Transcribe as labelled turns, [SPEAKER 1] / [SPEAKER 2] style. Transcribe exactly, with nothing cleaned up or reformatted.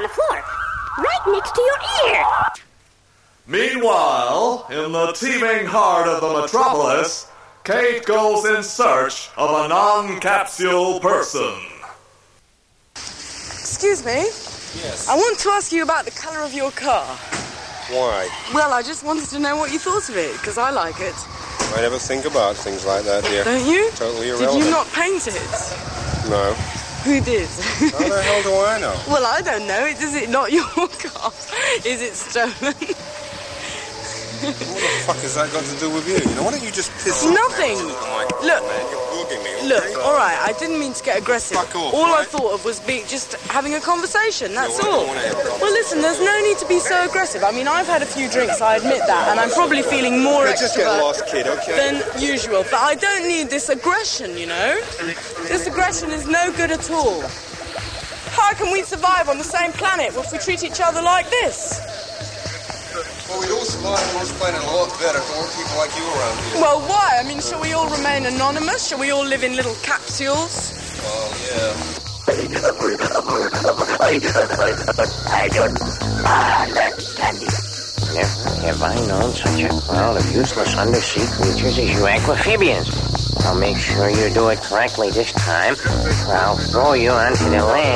[SPEAKER 1] on the floor, right next to your ear.
[SPEAKER 2] Meanwhile, in the teeming heart of the metropolis, Kate goes in search of a non-capsule person.
[SPEAKER 3] Excuse me?
[SPEAKER 4] Yes.
[SPEAKER 3] I want to ask you about the colour of your car.
[SPEAKER 4] Why?
[SPEAKER 3] Well, I just wanted to know what you thought of it, because I like it.
[SPEAKER 4] I never think about things like that, dear.
[SPEAKER 3] Don't you?
[SPEAKER 4] Totally irrelevant.
[SPEAKER 3] Did you not paint it?
[SPEAKER 4] No.
[SPEAKER 3] Who did?
[SPEAKER 4] How the hell do I know?
[SPEAKER 3] Well, I don't know. Is it not your car? Is it stolen?
[SPEAKER 4] What the fuck has that got to do with you? You know, why don't you just piss off?
[SPEAKER 3] Nothing.
[SPEAKER 4] Like,
[SPEAKER 3] Look.
[SPEAKER 4] man, you're bugging me. Okay?
[SPEAKER 3] Look, all right, I didn't mean to get aggressive.
[SPEAKER 4] Fuck off,
[SPEAKER 3] all I
[SPEAKER 4] right?
[SPEAKER 3] thought of was be just having a conversation, that's
[SPEAKER 4] Yeah, well, I
[SPEAKER 3] all.
[SPEAKER 4] don't wanna have a
[SPEAKER 3] Well, listen, there's no need to be so aggressive. I mean, I've had a few drinks, I admit that, and I'm probably feeling more
[SPEAKER 4] Yeah, just get
[SPEAKER 3] extrovert
[SPEAKER 4] lost, kid, okay?
[SPEAKER 3] than usual. But I don't need this aggression, you know? This aggression is no good at all. How can we survive on the same planet if we treat each other like this?
[SPEAKER 4] Well, we'd all survive on this planet a lot better if there weren't people like you around here.
[SPEAKER 3] Well, why? I mean, shall we all remain anonymous? Shall we all live in little capsules?
[SPEAKER 4] Well, yeah.
[SPEAKER 5] Never have I known such a crowd of useless undersea creatures as you aquamphibians. I'll make sure you do it correctly this time, or I'll throw you onto the land.